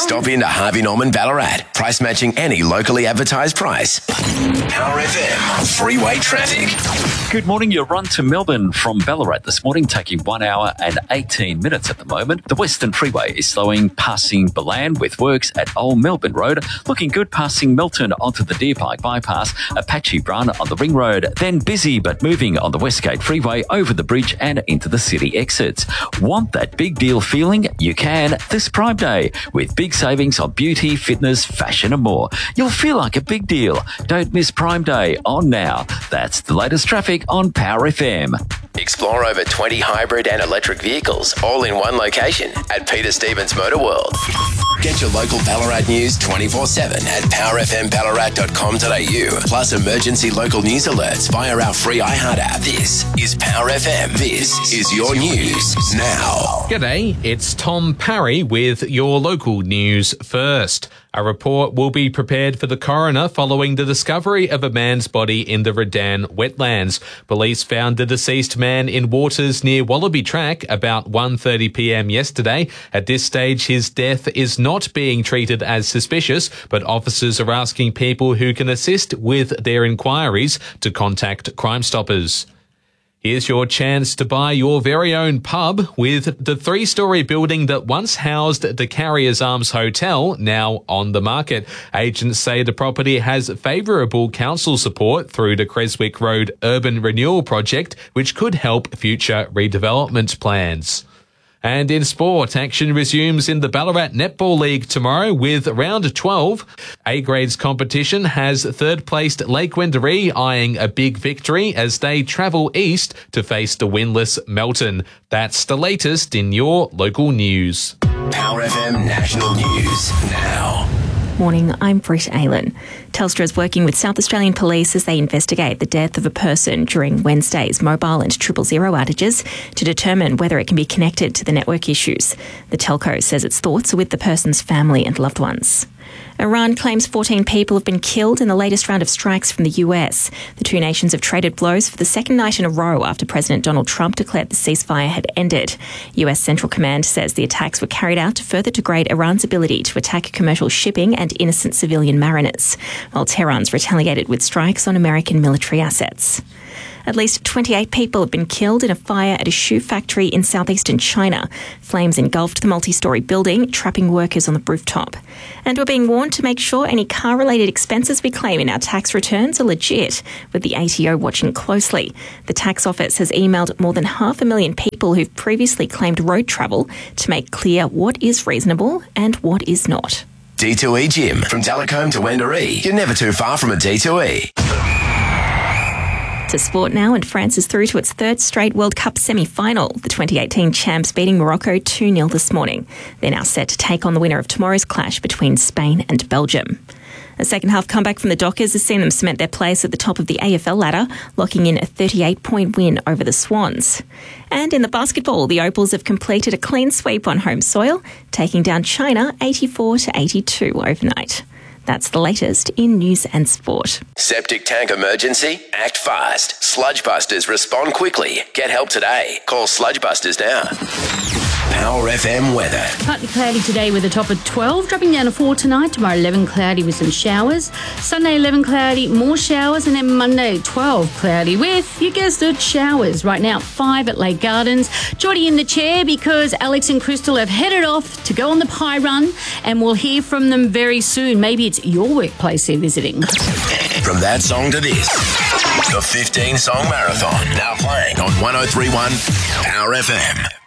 Stop into Harvey Norman Ballarat. Price matching any locally advertised price. Power FM freeway traffic. Good morning. Your run to Melbourne from Ballarat this morning taking 1 hour and 18 minutes at the moment. The Western Freeway is slowing passing Balan with works at Old Melbourne Road. Looking good passing Melton onto the Deer Park bypass. Apache Run on the Ring Road. Then busy but moving on the Westgate Freeway over the bridge and into the city exits. Want that big deal feeling? You can this Prime Day with big savings on beauty, fitness, fashion and more. You'll feel like a big deal. Don't miss Prime Day on now. That's the latest traffic on Power FM. Explore over 20 hybrid and electric vehicles, all in one location at Peter Stevens Motor World. Get your local Ballarat news 24/7 at powerfmballarat.com.au. Plus emergency local news alerts via our free iHeart app. This is Power FM. This is your news now. G'day, it's Tom Parry with your local news first. A report will be prepared for the coroner following the discovery of a man's body in the Redan wetlands. Police found the deceased man in waters near Wallaby Track about 1:30 p.m. yesterday. At this stage, his death is not being treated as suspicious, but officers are asking people who can assist with their inquiries to contact Crime Stoppers. Here's your chance to buy your very own pub with the 3-story building that once housed the Carriers Arms Hotel, now on the market. Agents say the property has favourable council support through the Creswick Road Urban Renewal Project, which could help future redevelopment plans. And in sport, action resumes in the Ballarat Netball League tomorrow with round 12. A-grades competition has third-placed Lake Wendouree eyeing a big victory as they travel east to face the winless Melton. That's the latest in your local news. Power FM National News now. Morning, I'm Britt Aylan. Telstra is working with South Australian Police as they investigate the death of a person during Wednesday's mobile and 000 outages to determine whether it can be connected to the network issues. The telco says its thoughts are with the person's family and loved ones. Iran claims 14 people have been killed in the latest round of strikes from the US. The two nations have traded blows for the second night in a row after President Donald Trump declared the ceasefire had ended. US Central Command says the attacks were carried out to further degrade Iran's ability to attack commercial shipping and innocent civilian mariners, while Tehran's retaliated with strikes on American military assets. At least 28 people have been killed in a fire at a shoe factory in southeastern China. Flames engulfed the multi-storey building, trapping workers on the rooftop. And we're being warned to make sure any car-related expenses we claim in our tax returns are legit, with the ATO watching closely. The tax office has emailed more than 500,000 people who've previously claimed road travel to make clear what is reasonable and what is not. D2E Gym. From Telecombe to Wendouree. You're never too far from a D2E. To sport now, and France is through to its third straight World Cup semi-final. The 2018 champs beating Morocco 2-0 this morning. They're now set to take on the winner of tomorrow's clash between Spain and Belgium. A second-half comeback from the Dockers has seen them cement their place at the top of the AFL ladder, locking in a 38-point win over the Swans. And in the basketball, the Opals have completed a clean sweep on home soil, taking down China 84-82 overnight. That's the latest in news and sport. Septic tank emergency? Act fast. Sludgebusters respond quickly. Get help today. Call Sludgebusters now. Power FM weather. Partly cloudy today with a top of 12, dropping down to 4 tonight. Tomorrow 11 cloudy with some showers. Sunday 11 cloudy, more showers, and then Monday 12 cloudy with, you guessed it, showers. Right now 5 at Lake Gardens. Geordie in the chair because Alex and Crystal have headed off to go on the pie run, and we'll hear from them very soon. Maybe it's your workplace they're visiting. From that song to this, the 15-song marathon now playing on 103.1 Power FM.